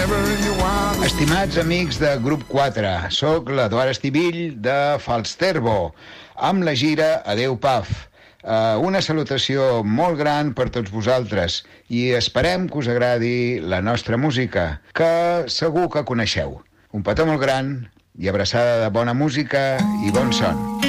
Estimats amics de Grup 4, sóc l'Eduard Estivill de Falsterbo, amb la gira Adeu Paf. Una salutació molt gran per tots vosaltres i esperem que us agradi la nostra música, que segur que coneixeu. Un petó molt gran i abraçada de bona música i bon son.